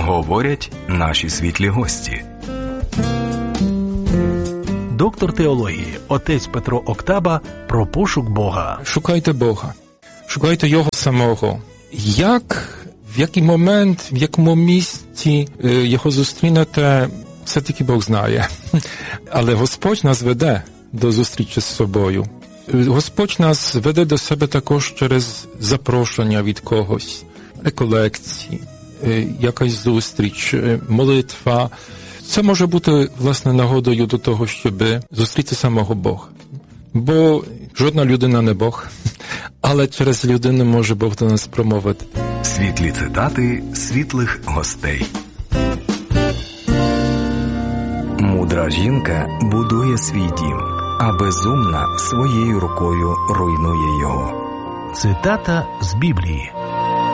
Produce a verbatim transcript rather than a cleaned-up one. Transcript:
Говорять наші світлі гості. Доктор теології, отець Петро Октаба про пошук Бога. Шукайте Бога. Шукайте Його самого. Як, в який момент, в якому місці Його зустрінете, все тільки Бог знає. Але Господь нас веде до зустрічі з собою. Господь нас веде до себе також через запрошення від когось, реколекції, якась зустріч, молитва. Це може бути, власне, нагодою до того, щоб зустріти самого Бога. Бо жодна людина не Бог, але через людину може Бог до нас промовити. Світлі цитати світлих гостей. Мудра жінка будує свій дім, а безумна своєю рукою руйнує його. Цитата з Біблії.